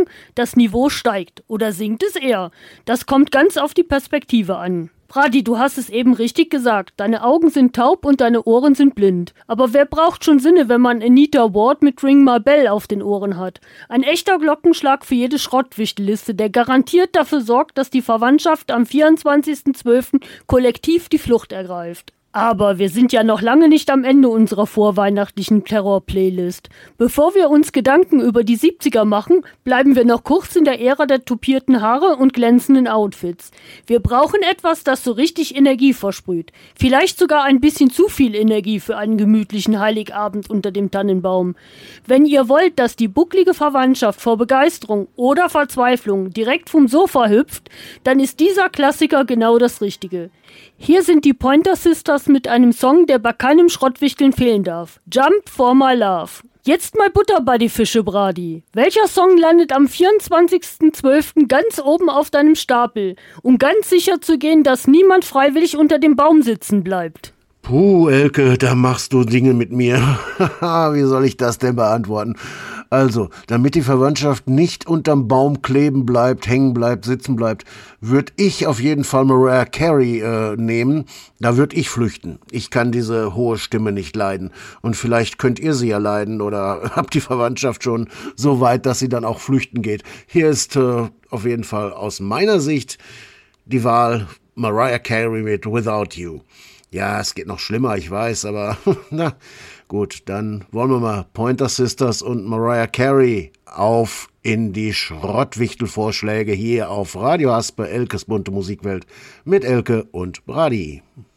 das Niveau steigt oder sinkt es eher. Das kommt ganz auf die Perspektive an. Brady, du hast es eben richtig gesagt. Deine Augen sind taub und deine Ohren sind blind. Aber wer braucht schon Sinne, wenn man Anita Ward mit Ring My Bell auf den Ohren hat? Ein echter Glockenschlag für jede Schrottwichtelliste, der garantiert dafür sorgt, dass die Verwandtschaft am 24.12. kollektiv die Flucht ergreift. Aber wir sind ja noch lange nicht am Ende unserer vorweihnachtlichen Terror-Playlist. Bevor wir uns Gedanken über die 70er machen, bleiben wir noch kurz in der Ära der tupierten Haare und glänzenden Outfits. Wir brauchen etwas, das so richtig Energie versprüht. Vielleicht sogar ein bisschen zu viel Energie für einen gemütlichen Heiligabend unter dem Tannenbaum. Wenn ihr wollt, dass die bucklige Verwandtschaft vor Begeisterung oder Verzweiflung direkt vom Sofa hüpft, dann ist dieser Klassiker genau das Richtige. Hier sind die Pointer Sisters mit einem Song, der bei keinem Schrottwichteln fehlen darf. Jump for my love. Jetzt mal Butter bei die Fische, Brady. Welcher Song landet am 24.12. ganz oben auf deinem Stapel, um ganz sicher zu gehen, dass niemand freiwillig unter dem Baum sitzen bleibt? Puh, Elke, da machst du Dinge mit mir. Wie soll ich das denn beantworten? Also, damit die Verwandtschaft nicht unterm Baum kleben bleibt, hängen bleibt, sitzen bleibt, würde ich auf jeden Fall Mariah Carey nehmen. Da würde ich flüchten. Ich kann diese hohe Stimme nicht leiden. Und vielleicht könnt ihr sie ja leiden oder habt die Verwandtschaft schon so weit, dass sie dann auch flüchten geht. Hier ist auf jeden Fall aus meiner Sicht die Wahl Mariah Carey mit Without You. Ja, es geht noch schlimmer, ich weiß, aber na gut, dann wollen wir mal Pointer Sisters und Mariah Carey auf in die Schrottwichtelvorschläge hier auf Radio Haspe, Elkes bunte Musikwelt mit Elke und Brady.